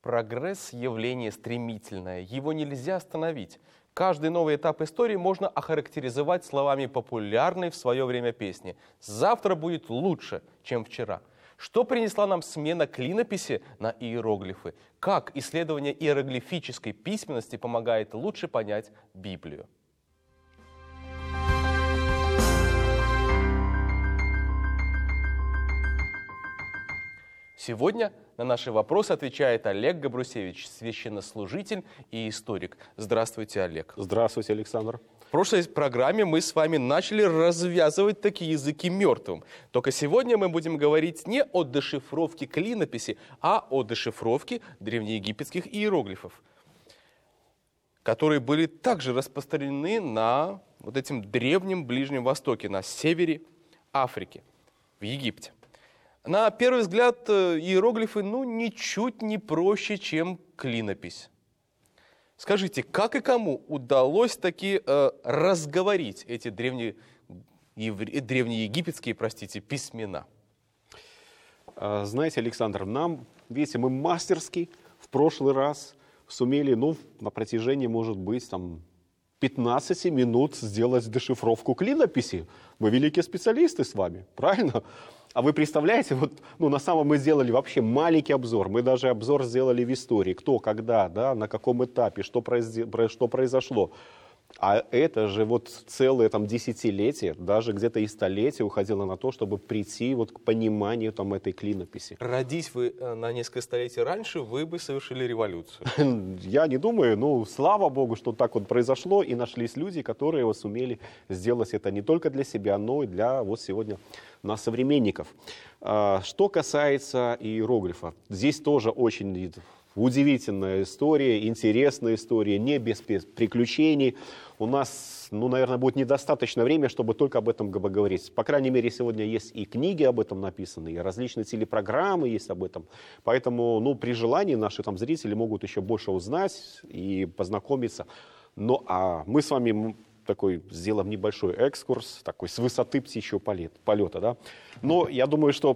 Прогресс – явление стремительное, его нельзя остановить. Каждый новый этап истории можно охарактеризовать словами популярной в свое время песни «Завтра будет лучше, чем вчера». Что принесла нам смена клинописи на иероглифы? Как исследование иероглифической письменности помогает лучше понять Библию? Сегодня на наши вопросы отвечает Олег Габрусевич, священнослужитель и историк. Здравствуйте, Олег. Здравствуйте, Александр. В прошлой программе мы с вами начали развязывать такие языки мертвым. Только сегодня мы будем говорить не о дешифровке клинописи, а о дешифровке древнеегипетских иероглифов, которые были также распространены на вот этим древнем Ближнем Востоке, на севере Африки, в Египте. На первый взгляд, иероглифы, ничуть не проще, чем клинопись. Скажите, как и кому удалось таки разговорить эти древнеегипетские, письмена? Знаете, Александр, видите, мы мастерски в прошлый раз сумели, на протяжении, может быть, 15 минут сделать дешифровку клинописи. Мы великие специалисты с вами, правильно? А вы представляете, на самом мы сделали вообще маленький обзор. Мы даже обзор сделали в истории. Кто, когда, на каком этапе, что произошло. А это же целое десятилетие, даже где-то и столетие уходило на то, чтобы прийти к пониманию этой клинописи. Родись вы на несколько столетий раньше, вы бы совершили революцию. Я не думаю, слава Богу, что так произошло, и нашлись люди, которые сумели сделать это не только для себя, но и для сегодня нас, современников. Что касается иероглифа, здесь тоже очень удивительная история, интересная история, не без приключений. У нас, наверное, будет недостаточно времени, чтобы только об этом говорить. По крайней мере, сегодня есть и книги об этом написаны, и различные телепрограммы есть об этом. Поэтому, при желании наши зрители могут еще больше узнать и познакомиться. А мы с вами сделаем небольшой экскурс, с высоты птичьего полета. Да? Но я думаю, что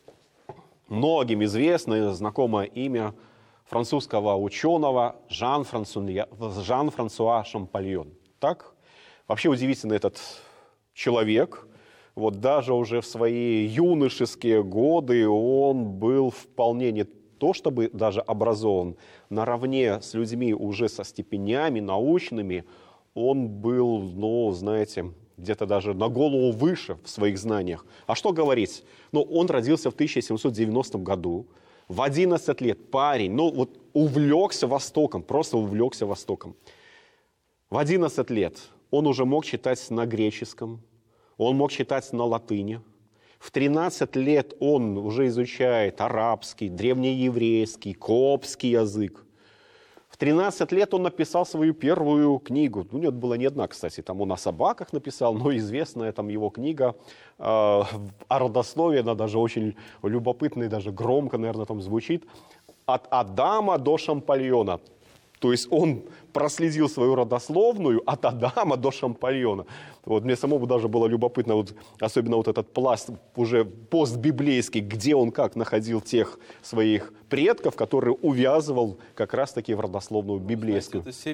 многим известно, знакомое имя французского ученого Жан-Франсуа Шампольон. Так? Вообще удивительный этот человек. Даже уже в свои юношеские годы он был вполне не то чтобы даже образован, наравне с людьми уже со степенями научными. Он был, где-то даже на голову выше в своих знаниях. А что говорить? Он родился в 1790 году. В 11 лет парень, увлекся Востоком, просто увлекся Востоком. В 11 лет он уже мог читать на греческом, он мог читать на латыни. В 13 лет он уже изучает арабский, древнееврейский, коптский язык. В 13 лет он написал свою первую книгу. У него была не одна, кстати. Он о собаках написал, но известная его книга о родословии. Она даже очень любопытная, даже громко, наверное, звучит. «От Адама до Шампольона». То есть он проследил свою родословную от Адама до Шампольона. Мне самому даже было любопытно, особенно этот пласт уже постбиблейский, где он как находил тех своих предков, которые увязывал как раз-таки в родословную библейскую.